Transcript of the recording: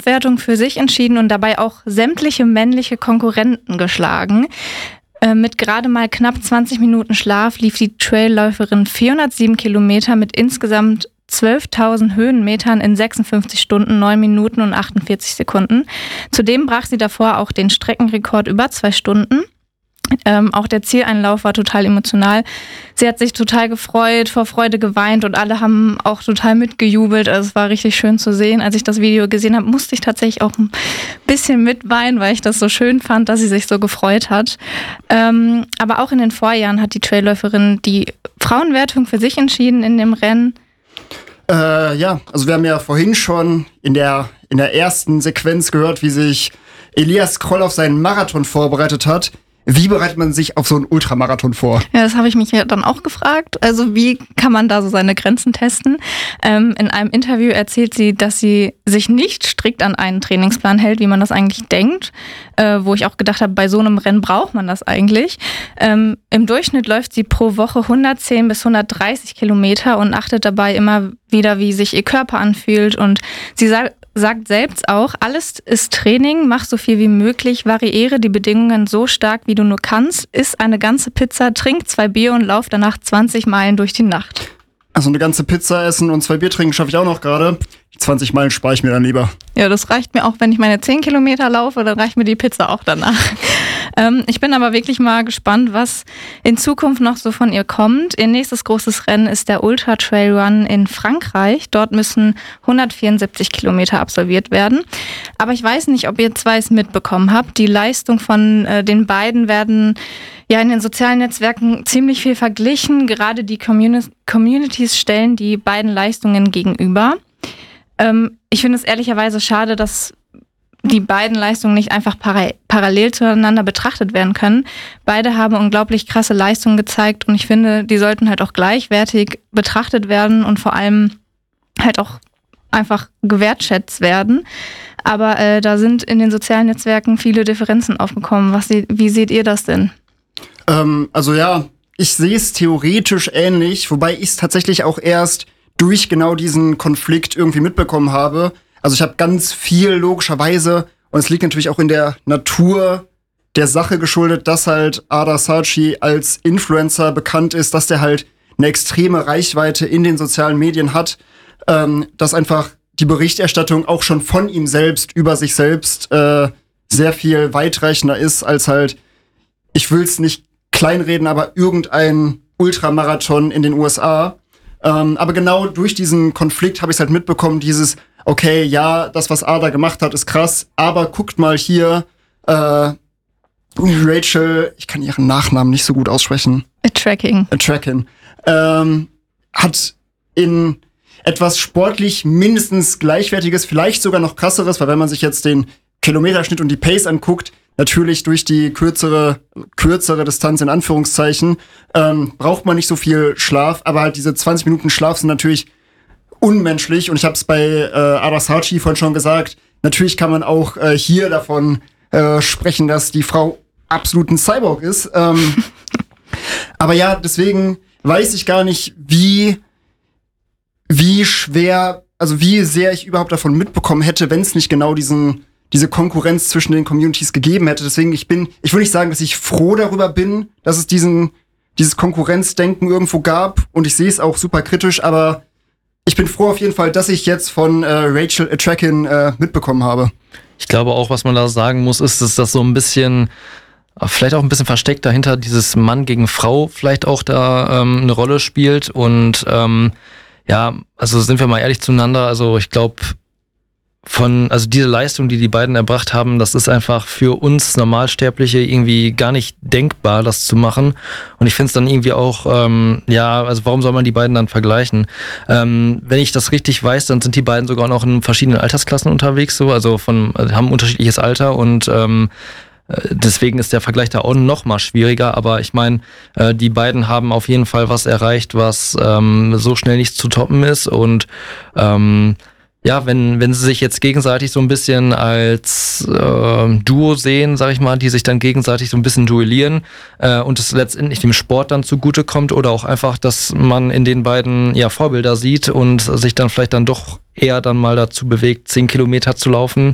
Gesamtwertung für sich entschieden und dabei auch sämtliche männliche Konkurrenten geschlagen. Mit gerade mal knapp 20 Minuten Schlaf lief die Trailläuferin 407 Kilometer mit insgesamt 12.000 Höhenmetern in 56 Stunden, 9 Minuten und 48 Sekunden. Zudem brach sie davor auch den Streckenrekord über 2 Stunden. Auch der Zieleinlauf war total emotional. Sie hat sich total gefreut, vor Freude geweint und alle haben auch total mitgejubelt. Also es war richtig schön zu sehen. Als ich das Video gesehen habe, musste ich tatsächlich auch ein bisschen mitweinen, weil ich das so schön fand, dass sie sich so gefreut hat. Aber auch in den Vorjahren hat die Trailläuferin die Frauenwertung für sich entschieden in dem Rennen. Ja, also wir haben ja vorhin schon in der ersten Sequenz gehört, wie sich Elias Kroll auf seinen Marathon vorbereitet hat. Wie bereitet man sich auf so einen Ultramarathon vor? Ja, das habe ich mich ja dann auch gefragt. Also wie kann man da so seine Grenzen testen? In einem Interview erzählt sie, dass sie sich nicht strikt an einen Trainingsplan hält, wie man das eigentlich denkt. Wo ich auch gedacht habe, bei so einem Rennen braucht man das eigentlich. Im Durchschnitt läuft sie pro Woche 110 bis 130 Kilometer und achtet dabei immer wieder, wie sich ihr Körper anfühlt. Und sie sagt selbst auch, alles ist Training, mach so viel wie möglich, variiere die Bedingungen so stark, wie du nur kannst, iss eine ganze Pizza, trink 2 Bier und lauf danach 20 Meilen durch die Nacht. Also eine ganze Pizza essen und 2 Bier trinken schaffe ich auch noch gerade. Die 20 Meilen spare ich mir dann lieber. Ja, das reicht mir auch, wenn ich meine 10 Kilometer laufe, dann reicht mir die Pizza auch danach. Ich bin aber wirklich mal gespannt, was in Zukunft noch so von ihr kommt. Ihr nächstes großes Rennen ist der Ultra Trail Run in Frankreich. Dort müssen 174 Kilometer absolviert werden. Aber ich weiß nicht, ob ihr zwei es mitbekommen habt. Die Leistung von den beiden werden ja in den sozialen Netzwerken ziemlich viel verglichen. Gerade die Communities stellen die beiden Leistungen gegenüber. Ich finde es ehrlicherweise schade, dass die beiden Leistungen nicht einfach parallel zueinander betrachtet werden können. Beide haben unglaublich krasse Leistungen gezeigt und ich finde, die sollten halt auch gleichwertig betrachtet werden und vor allem halt auch einfach gewertschätzt werden. Aber da sind in den sozialen Netzwerken viele Differenzen aufgekommen. Wie seht ihr das denn? Also ja, ich sehe es theoretisch ähnlich, wobei ich es tatsächlich auch erst durch genau diesen Konflikt irgendwie mitbekommen habe. Also ich habe ganz viel logischerweise, und es liegt natürlich auch in der Natur der Sache geschuldet, dass halt Ardar Sarchi als Influencer bekannt ist, dass der halt eine extreme Reichweite in den sozialen Medien hat, dass einfach die Berichterstattung auch schon von ihm selbst über sich selbst sehr viel weitreichender ist als halt, ich will es nicht kleinreden, aber irgendein Ultramarathon in den USA. Aber genau durch diesen Konflikt habe ich es halt mitbekommen, dieses, okay, ja, das, was Ardar gemacht hat, ist krass, aber guckt mal hier, Rachel, ich kann ihren Nachnamen nicht so gut aussprechen. Attracking. Hat in etwas sportlich mindestens Gleichwertiges, vielleicht sogar noch krasseres, weil wenn man sich jetzt den Kilometerschnitt und die Pace anguckt, natürlich durch die kürzere Distanz in Anführungszeichen, braucht man nicht so viel Schlaf, aber halt diese 20 Minuten Schlaf sind natürlich unmenschlich und ich habe es bei Ardar Sarchi vorhin schon gesagt, natürlich kann man auch hier davon sprechen, dass die Frau absolut ein Cyborg ist. Aber ja, deswegen weiß ich gar nicht, wie schwer, also wie sehr ich überhaupt davon mitbekommen hätte, wenn es nicht genau diese Konkurrenz zwischen den Communities gegeben hätte. Deswegen, ich will nicht sagen, dass ich froh darüber bin, dass es dieses Konkurrenzdenken irgendwo gab und ich sehe es auch super kritisch, aber ich bin froh auf jeden Fall, dass ich jetzt von Rachel Attrackin mitbekommen habe. Ich glaube auch, was man da sagen muss, ist, dass das so ein bisschen, vielleicht auch ein bisschen versteckt dahinter, dieses Mann gegen Frau vielleicht auch da eine Rolle spielt und ja, also sind wir mal ehrlich zueinander, also ich glaube, also diese Leistung, die beiden erbracht haben, das ist einfach für uns Normalsterbliche irgendwie gar nicht denkbar, das zu machen. Und ich finde es dann irgendwie auch, also warum soll man die beiden dann vergleichen? Wenn ich das richtig weiß, dann sind die beiden sogar noch in verschiedenen Altersklassen unterwegs, so, also haben unterschiedliches Alter und deswegen ist der Vergleich da auch noch mal schwieriger, aber ich meine, die beiden haben auf jeden Fall was erreicht, was so schnell nicht zu toppen ist und ja, wenn sie sich jetzt gegenseitig so ein bisschen als Duo sehen, sag ich mal, die sich dann gegenseitig so ein bisschen duellieren und es letztendlich dem Sport dann zugutekommt oder auch einfach, dass man in den beiden ja Vorbilder sieht und sich dann vielleicht dann doch eher dann mal dazu bewegt, 10 Kilometer zu laufen,